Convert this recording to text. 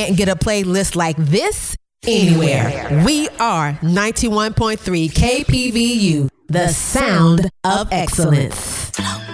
can't get a playlist like this anywhere. We are 91.3 KPVU, the sound of excellence.